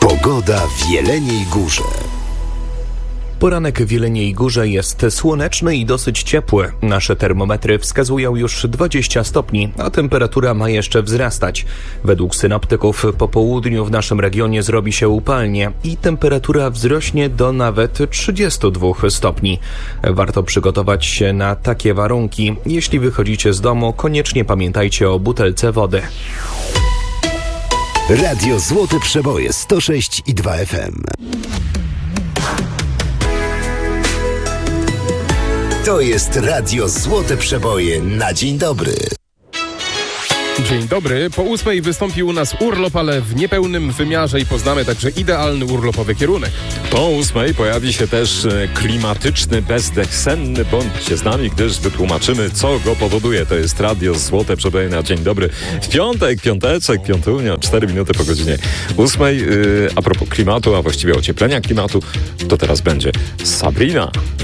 Pogoda w Jeleniej Górze. Poranek w Jeleniej Górze jest słoneczny i dosyć ciepły. Nasze termometry wskazują już 20 stopni, a temperatura ma jeszcze wzrastać. Według synoptyków po południu w naszym regionie zrobi się upalnie i temperatura wzrośnie do nawet 32 stopni. Warto przygotować się na takie warunki. Jeśli wychodzicie z domu, koniecznie pamiętajcie o butelce wody. Radio Złote Przeboje 106,2 FM. To jest Radio Złote Przeboje na dzień dobry. Dzień dobry. Po 8 wystąpi u nas urlop, ale w niepełnym wymiarze i poznamy także idealny urlopowy kierunek. Po 8 pojawi się też klimatyczny bezdech senny. Bądźcie z nami, gdyż wytłumaczymy, co go powoduje. To jest Radio Złote Przeboje na dzień dobry. W piątek, piąteczek, piątunia, 4 minuty po godzinie 8. A propos klimatu, a właściwie ocieplenia klimatu, to teraz będzie Sabrina.